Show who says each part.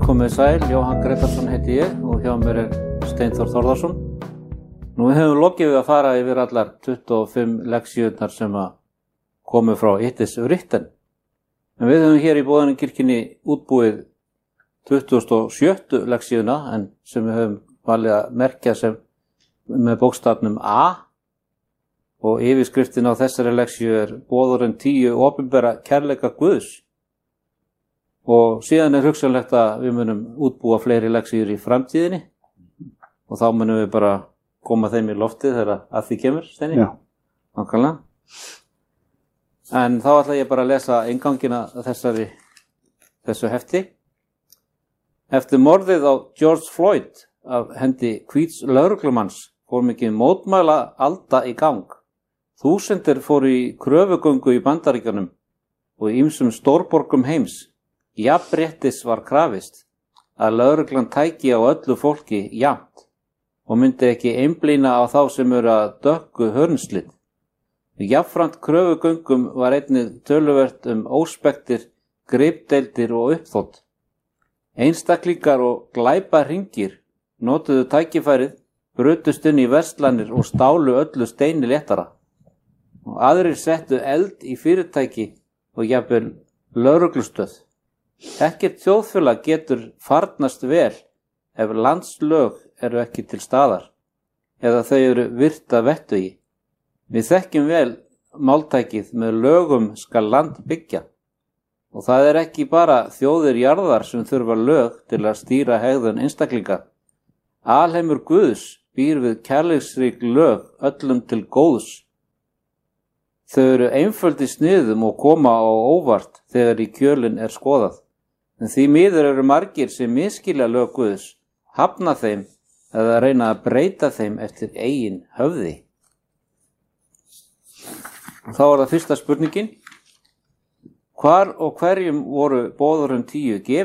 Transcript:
Speaker 1: Komið sæl, Jóhann Gretarsson heiti ég og hjá mér Steinþór Þórðarsson. Nú við höfum lokið við að fara yfir allar 25 leksíurnar sem að komu frá Yttis Written. En við höfum hér í Boðunarkirkjunni útbúið 27. leksíuna en sem við höfum valið að merkja sem með bókstafnum A og yfirskriftin á þessari leksíu Boðorinn 10 opinbera kærleika Guðs. Og síðan hugsanlegt að við munum útbúa fleiri leksíur í framtíðinni og þá munum við bara koma þeim í loftið þegar að því kemur, Steini.
Speaker 2: Já.
Speaker 1: Nákvæmlega. En þá ætla ég bara að lesa inngangina þessu hefti. Eftir morðið á George Floyd af hendi hvíts lögreglumanns fór mikið mótmæla alda í gang. Þúsundir fóru í kröfugöngu í Bandaríkjunum og í ýmsum stórborgum heims. Jafnréttis var krafist að lögreglan tæki á öllu fólki jafnt og myndi ekki einblína á þá sem eru að dökku hörnslit. Jafnframt kröfugöngum var einnig töluvert óspektir, gripdeildir og uppþot. Einstaklingar og glæpahringir notuðu tækifærið, brutust inn í verslanir og stálu öllu steini léttara. Og aðrir settu eld í fyrirtæki og jafnvel lögreglustöð. Ekkert þjóðfélag getur farnast vel ef landslög eru ekki til staðar eða þau eru virt að vettugi. Við þekkjum vel máltækið með lögum skal land byggja og það ekki bara þjóðir jarðar sem þurfa lög til að stýra hegðun einstaklinga. Alheimur Guðs býr við kærleiksrík lög öllum til góðs. Þau eru einföld í sniðum og koma á óvart þegar í kjölinn skoðað. En því miður eru margir sem misskilja lög Guðs, hafna þeim eða reyna að breyta þeim eftir eigin höfði. Þá það fyrsta spurningin. Hvar og hverjum voru Boðorinn 10 gefin?